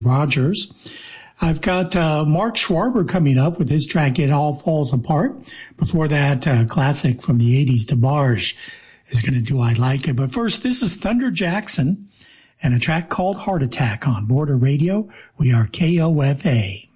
Rogers. I've got Mark Schwarber coming up with his track It All Falls Apart. Before that, classic from the 80s, DeBarge is going to do I Like It. But first, this is Thunder Jackson and a track called Heart Attack on Border Radio. We are KOFA.